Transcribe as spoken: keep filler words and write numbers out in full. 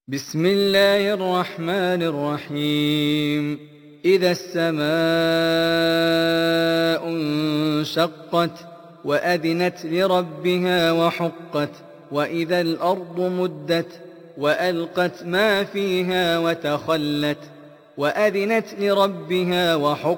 بسم الله الرحمن الرحيم إذا السماء انشقت وأذنت لربها وحقت وإذا الأرض مدت وألقت ما فيها وتخلت وأذنت لربها وحقت